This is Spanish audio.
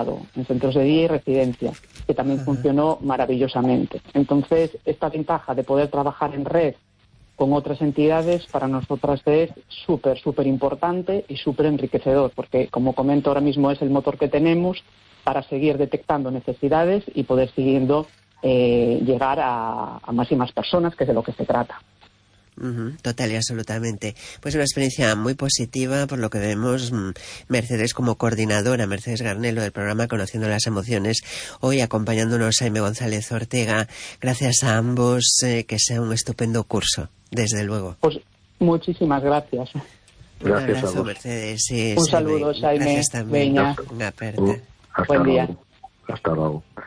privado, en centros de día y residencia, que también funcionó maravillosamente. Entonces, esta ventaja de poder trabajar en red con otras entidades para nosotras es súper importante y súper enriquecedor, porque, como comento, ahora mismo es el motor que tenemos para seguir detectando necesidades y poder siguiendo llegar a más y más personas, que es de lo que se trata. Total y absolutamente. Pues una experiencia muy positiva, por lo que vemos. Mercedes, como coordinadora, Mercedes Garnelo, del programa Conociendo las Emociones, hoy acompañándonos Jaime González Ortega. Gracias a ambos, que sea un estupendo curso, desde luego. Pues muchísimas gracias. Un abrazo, Mercedes. Un saludo, Jaime. Gracias también. Veña. Una aperta. Hasta luego.